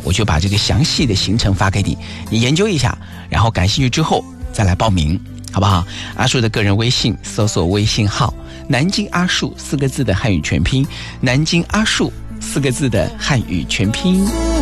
我就把这个详细的行程发给你，你研究一下，然后感兴趣之后再来报名，好不好？阿树的个人微信，搜索微信号南京阿树4个字的汉语全拼，南京阿树4个字的汉语全拼。